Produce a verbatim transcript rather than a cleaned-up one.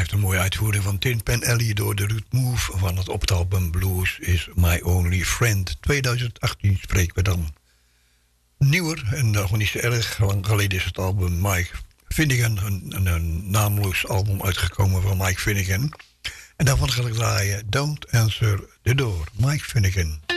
de mooie uitvoering van Tin Pan Alley door de Root Move van het optalbum Blues is My Only Friend. twintig achttien spreken we dan. Nieuwer, en nog niet zo erg lang geleden is het album Mike Finnegan, een, een, een naamloos album uitgekomen van Mike Finnegan. En daarvan ga ik draaien Don't Answer the Door, Mike Finnegan.